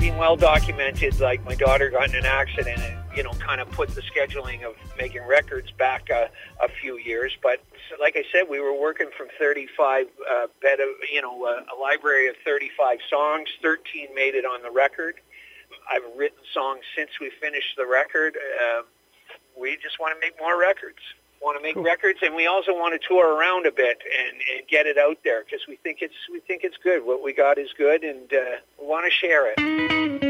been well documented. Like, my daughter got in an accident and, kind of put the scheduling of making records back a few years. But like I said, we were working from 35 a library of 35 songs. 13 made it on the record. I've written songs since we finished the record. We just want to make more records. Records, and we also want to tour around a bit and get it out there, because we think it's good. What we got is good, and we want to share it.